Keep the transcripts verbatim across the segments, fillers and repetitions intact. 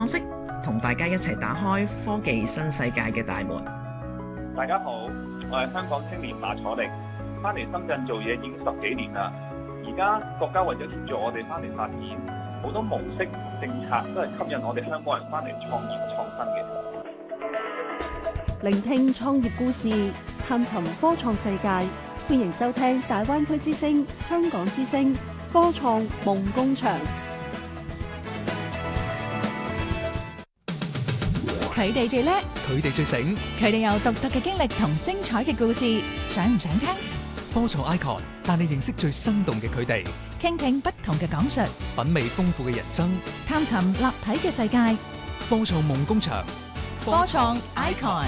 方式同大家一齊打開科技新世界嘅大門。 大家好，我係香港青年馬楚力，翻嚟深圳做嘢已經十幾年啦。而家國家為咗協助我哋翻嚟發展，好多模式政策都係吸引我哋香港人翻嚟創業創新嘅。 聆聽創業故事，探尋科創世界，歡迎收聽大灣區之聲、香港之聲科創夢工場。 佢哋最叻， 佢哋最醒， 佢哋有獨特嘅經歷同精彩嘅故事，想唔想聽？ 科創 icon 帶你認識最生動嘅佢哋， 傾聽不同嘅講述， 品味豐富嘅人生， 探尋立體嘅世界。 科創夢工場， 科創 icon。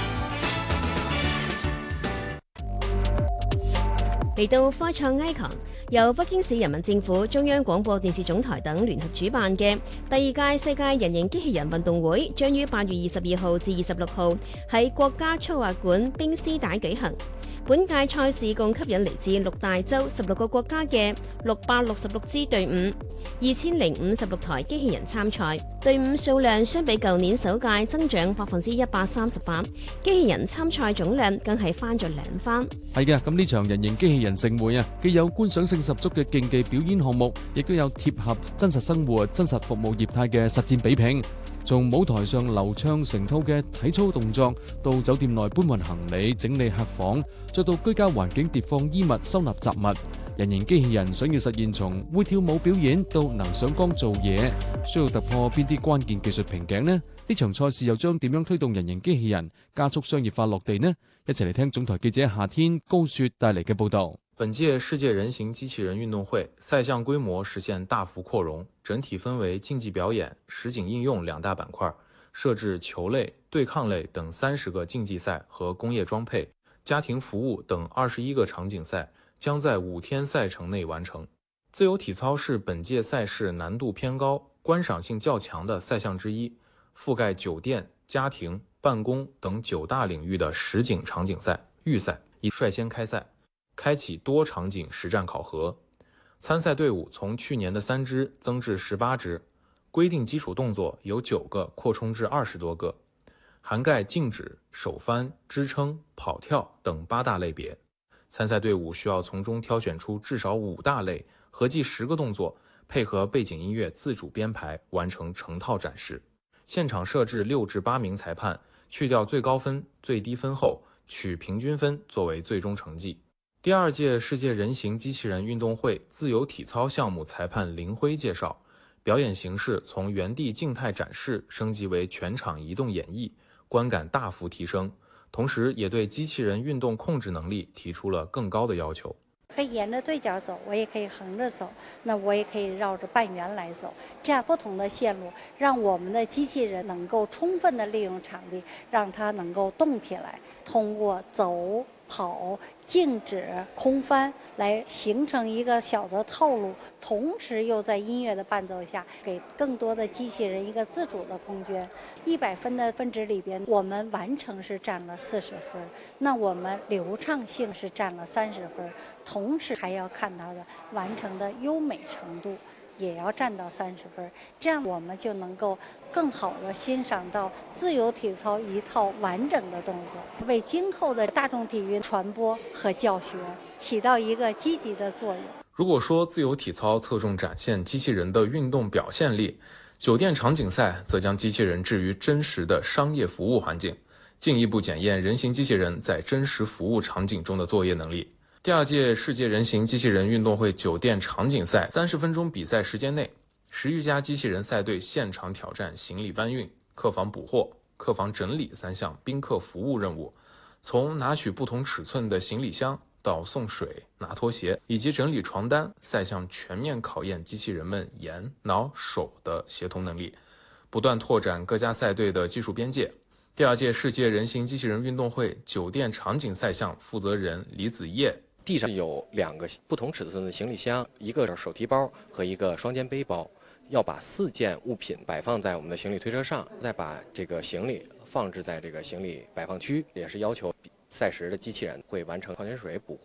嚟到科創 icon， 由北京市人民政府、中央廣播電視總台等聯合主辦嘅第二屆世界人形機器人運動會，將於八月二十二號至二十六號喺國家速滑館冰絲帶舉行。本屆賽事共吸引嚟自六大洲十六個國家嘅六百六十六支隊伍，二千零五十六台機器人參賽。隊伍數量相比舊年首屆增長百分之一百三十八，機器人參賽總量更係翻咗兩番。 係嘅，咁呢場人形機器人盛會啊，既有觀賞性十足嘅競技表演項目，亦都有貼合真實生活、真實服務業態嘅實戰比拼。從舞台上流暢成套嘅體操動作，到酒店內搬運行李、整理客房，再到居家環境疊放衣物、收納雜物，人形機器人想要實現從會跳舞表演到能上崗做嘢，需要突破邊啲關鍵技術瓶頸呢？呢場賽事又將點樣推動人形機器人加速商業化落地呢？一齊嚟聽總台記者夏天高雪帶嚟嘅報道。 本屆世界人形機器人運動會賽項規模實現大幅擴容，整體分為競技表演、實景應用兩大板塊，設置球類、對抗類等三十個競技賽和工業裝配、家庭服務等二十一個場景賽，將在五天賽程內完成。自由體操是本屆賽事難度偏高、觀賞性較強的賽項之一，覆蓋酒店、家庭、辦公等九大領域的實景場景賽、預賽已率先開賽，開啟多場景實戰考核。參賽隊伍從去年的三支增至十八支，規定基礎動作由九個擴充至二十多個，涵蓋靜止、手翻、支撐、跑跳等八大類別。參賽隊伍需要從中挑選出至少五大類，合計十個動作，配合背景音樂自主編排，完成成套展示。現場設置六至八名裁判，去掉最高分、最低分後，取平均分作為最終成績。第二屆世界人形機器人運動會自由體操項目裁判林輝介紹，表演形式從原地靜態展示升級為全場移動演繹，觀感大幅提升，同時也對機器人運動控制能力提出了更高的要求。 可以沿着對角走，我也可以橫着走，那我也可以繞着半圓來走，這樣不同的線路讓我們的機器人能夠充分的利用場地，讓它能夠動起來，通過走、跑、靜止、空翻來形成一個小的套路，同時又在音樂的伴奏下給更多的機器人一個自主的空間。一百分的分值裏邊，我們完成是佔了四十分，那我們流暢性是佔了三十分，同時還要看它的完成的優美程度也要佔到三十分，這樣我們就能夠更好地欣賞到自由體操一套完整的動作，為今後的大眾體育傳播和教學起到一個積極的作用。 如果說自由體操側重展現機器人的運動表現力，酒店場景賽則將機器人置於真實的商業服務環境，進一步檢驗人形機器人在真實服務場景中的作業能力。第二屆世界人形機器人運動會酒店場景賽三十分鐘比賽時間內，十餘家機器人賽隊現場挑戰行李搬運、客房補貨、客房整理三項賓客服務任務，從拿取不同尺寸的行李箱到送水、拿拖鞋以及整理床單，賽項全面考驗機器人們眼、腦、手的協同能力，不斷拓展各家賽隊的技術邊界。第二屆世界人形機器人運動會酒店場景賽項負責人李子葉， 地上有兩個不同尺寸的行李箱，一個是手提包和一個雙肩背包，要把四件物品擺放在我們的行李推車上，再把這個行李放置在這個行李擺放區，也是要求賽時的機器人會完成礦泉水補貨。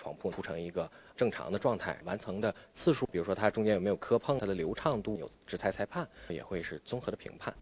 床铺铺成一个正常的状态，完成的次数，比如说它中间有没有磕碰，它的流畅度，有执裁裁判也会是综合的评判。